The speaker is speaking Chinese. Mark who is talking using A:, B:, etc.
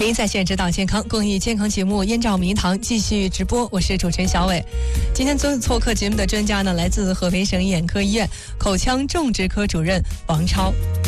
A: 欢迎在线指导健康公益健康节目《燕赵迷堂》继续直播，我是主持人小伟。今天做客节目的专家呢，来自合肥省眼科医院口腔种植科主任王超。